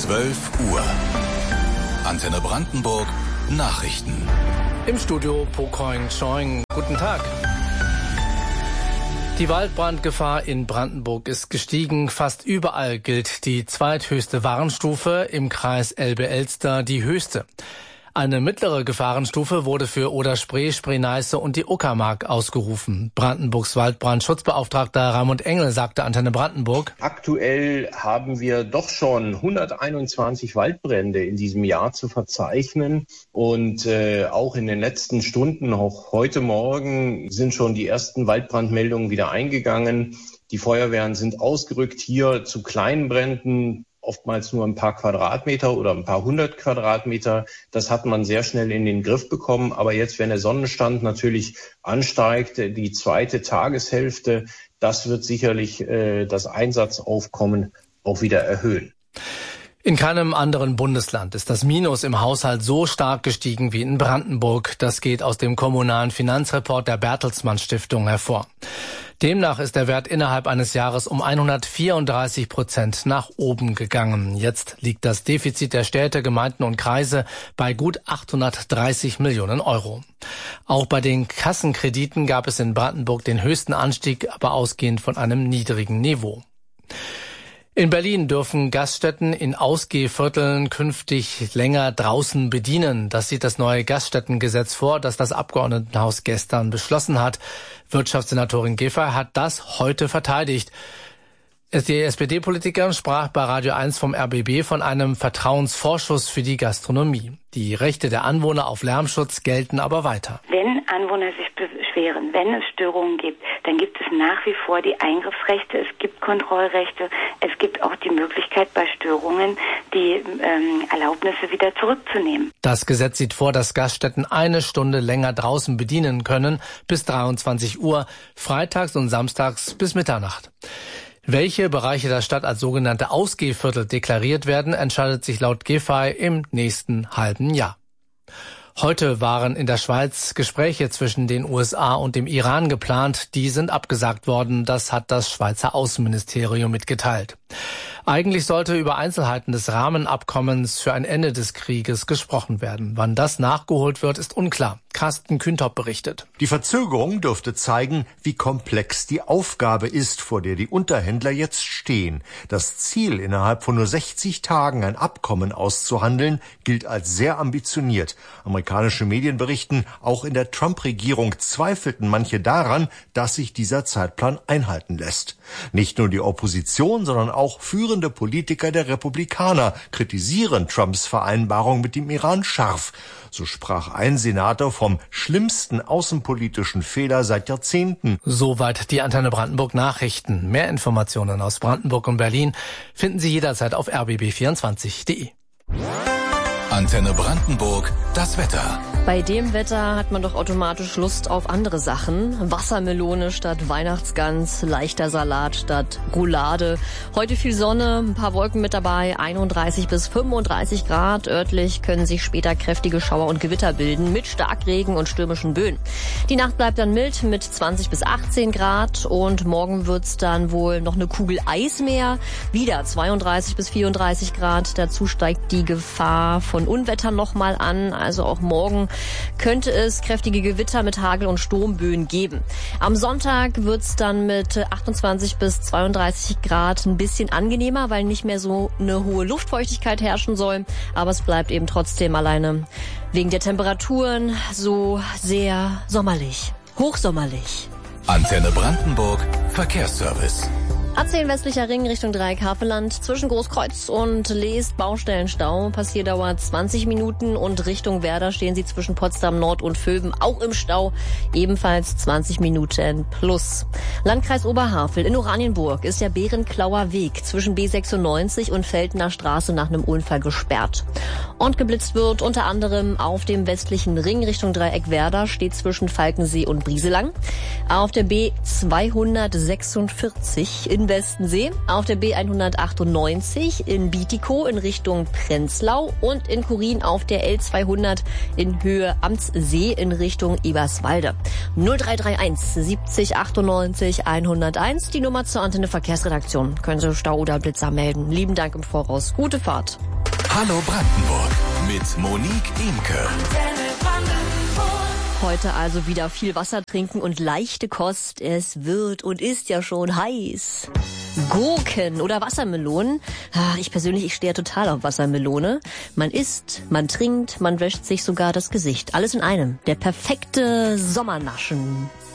12 Uhr. Antenne Brandenburg Nachrichten. Im Studio Pocoin Choing. Guten Tag. Die Waldbrandgefahr in Brandenburg ist gestiegen. Fast überall gilt die zweithöchste Warnstufe, im Kreis Elbe-Elster die höchste. Eine mittlere Gefahrenstufe wurde für Oder-Spree, Spree-Neiße und die Uckermark ausgerufen. Brandenburgs Waldbrandschutzbeauftragter Raimund Engel sagte Antenne Brandenburg: Aktuell haben wir doch schon 121 Waldbrände in diesem Jahr zu verzeichnen. Und auch in den letzten Stunden, auch heute Morgen, sind schon die ersten Waldbrandmeldungen wieder eingegangen. Die Feuerwehren sind ausgerückt hier zu kleinen Bränden, oftmals nur ein paar Quadratmeter oder ein paar 100 Quadratmeter. Das hat man sehr schnell in den Griff bekommen. Aber jetzt, wenn der Sonnenstand natürlich ansteigt, die zweite Tageshälfte, das wird sicherlich das Einsatzaufkommen auch wieder erhöhen. In keinem anderen Bundesland ist das Minus im Haushalt so stark gestiegen wie in Brandenburg. Das geht aus dem kommunalen Finanzreport der Bertelsmann Stiftung hervor. Demnach ist der Wert innerhalb eines Jahres um 134% nach oben gegangen. Jetzt liegt das Defizit der Städte, Gemeinden und Kreise bei gut 830 Millionen Euro. Auch bei den Kassenkrediten gab es in Brandenburg den höchsten Anstieg, aber ausgehend von einem niedrigen Niveau. In Berlin dürfen Gaststätten in Ausgehvierteln künftig länger draußen bedienen. Das sieht das neue Gaststättengesetz vor, das das Abgeordnetenhaus gestern beschlossen hat. Wirtschaftssenatorin Giffey hat das heute verteidigt. Die SPD-Politikerin sprach bei Radio 1 vom RBB von einem Vertrauensvorschuss für die Gastronomie. Die Rechte der Anwohner auf Lärmschutz gelten aber weiter. Wenn Anwohner sich beschweren, wenn es Störungen gibt, dann gibt es nach wie vor die Eingriffsrechte, es gibt Kontrollrechte, es gibt auch die Möglichkeit bei Störungen, die Erlaubnisse wieder zurückzunehmen. Das Gesetz sieht vor, dass Gaststätten eine Stunde länger draußen bedienen können, bis 23 Uhr, freitags und samstags bis Mitternacht. Welche Bereiche der Stadt als sogenannte Ausgehviertel deklariert werden, entscheidet sich laut Giffey im nächsten halben Jahr. Heute waren in der Schweiz Gespräche zwischen den USA und dem Iran geplant. Die sind abgesagt worden. Das hat das Schweizer Außenministerium mitgeteilt. Eigentlich sollte über Einzelheiten des Rahmenabkommens für ein Ende des Krieges gesprochen werden. Wann das nachgeholt wird, ist unklar. Carsten Kühntop berichtet. Die Verzögerung dürfte zeigen, wie komplex die Aufgabe ist, vor der die Unterhändler jetzt stehen. Das Ziel, innerhalb von nur 60 Tagen ein Abkommen auszuhandeln, gilt als sehr ambitioniert. Amerikanische Medien berichten, auch in der Trump-Regierung zweifelten manche daran, dass sich dieser Zeitplan einhalten lässt. Nicht nur die Opposition, sondern auch führende Politiker der Republikaner kritisieren Trumps Vereinbarung mit dem Iran scharf. So sprach ein Senator vom schlimmsten außenpolitischen Fehler seit Jahrzehnten. Soweit die Antenne Brandenburg Nachrichten. Mehr Informationen aus Brandenburg und Berlin finden Sie jederzeit auf rbb24.de. Antenne Brandenburg, das Wetter. Bei dem Wetter hat man doch automatisch Lust auf andere Sachen. Wassermelone statt Weihnachtsgans, leichter Salat statt Roulade. Heute viel Sonne, ein paar Wolken mit dabei, 31 bis 35 Grad. Örtlich können sich später kräftige Schauer und Gewitter bilden mit Starkregen und stürmischen Böen. Die Nacht bleibt dann mild mit 20 bis 18 Grad und morgen wird's dann wohl noch eine Kugel Eis mehr. Wieder 32 bis 34 Grad. Dazu steigt die Gefahr von Unwettern nochmal an. Also auch morgen könnte es kräftige Gewitter mit Hagel und Sturmböen geben. Am Sonntag wird's dann mit 28 bis 32 Grad ein bisschen angenehmer, weil nicht mehr so eine hohe Luftfeuchtigkeit herrschen soll. Aber es bleibt eben trotzdem alleine wegen der Temperaturen so sehr sommerlich, hochsommerlich. Antenne Brandenburg, Verkehrsservice. A10 westlicher Ring Richtung Dreieck-Havelland zwischen Großkreuz und Leest Baustellenstau. Passierdauer 20 Minuten und Richtung Werder stehen Sie zwischen Potsdam Nord und Vöben auch im Stau. Ebenfalls 20 Minuten plus. Landkreis Oberhavel in Oranienburg ist der Bärenklauer Weg zwischen B96 und Feldner Straße nach einem Unfall gesperrt. Und geblitzt wird unter anderem auf dem westlichen Ring Richtung Dreieck Werder steht zwischen Falkensee und Brieselang. Auf der B246 in Westensee, auf der B198 in Bietigkow in Richtung Prenzlau und in Kurin auf der L200 in Höhe Amtssee in Richtung Eberswalde. 0331 70 98 101, die Nummer zur Antenne Verkehrsredaktion. Können Sie Stau oder Blitzer melden. Lieben Dank im Voraus. Gute Fahrt. Hallo Brandenburg mit Monique Imke. Heute also wieder viel Wasser trinken und leichte Kost. Es wird und ist ja schon heiß. Gurken oder Wassermelonen. Ich persönlich, stehe total auf Wassermelone. Man isst, man trinkt, man wäscht sich sogar das Gesicht. Alles in einem. Der perfekte Sommernaschen.